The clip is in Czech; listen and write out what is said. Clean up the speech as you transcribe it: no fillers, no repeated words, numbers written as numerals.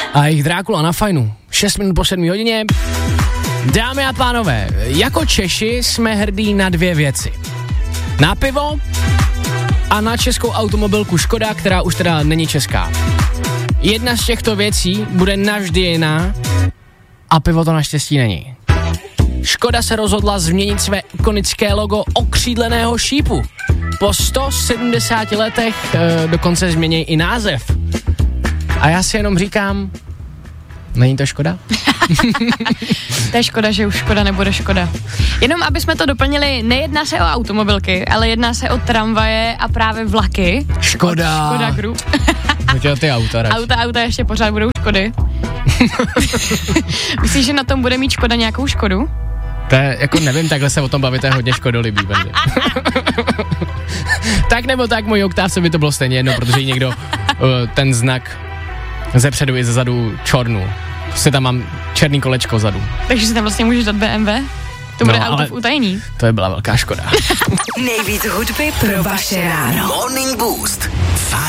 A jejich Drákula na fajnu. 6 minut po 7 hodině. Dámy a pánové, jako Češi jsme hrdí na 2 věci. Na pivo a na českou automobilku Škoda, která už teda není česká. Jedna z těchto věcí bude navždy jiná a pivo to naštěstí není. Škoda se rozhodla změnit své ikonické logo okřídleného šípu. Po 170 letech dokonce změní i název. A já si jenom říkám, není to Škoda? To je škoda, že už Škoda nebude Škoda. Jenom aby jsme to doplnili, nejedná se o automobilky, ale jedná se o tramvaje a právě vlaky. Škoda. Škoda Group. No ty auta radši. Auta ještě pořád budou Škody. Myslíš, že na tom bude mít Škoda nějakou Škodu? To je, jako nevím, takhle se o tom bavit, je hodně škodolibý. Tak nebo tak, můj Oktávce by to bylo stejně jedno, protože někdo ten znak ze předu i ze zadu čornu. Prostě tam mám černý kolečko vzadu. Takže si tam vlastně můžeš dát BMW? To bude auto v utajení. To je byla velká škoda. Nejvíc hudby pro vaše ráno. Morning Boost.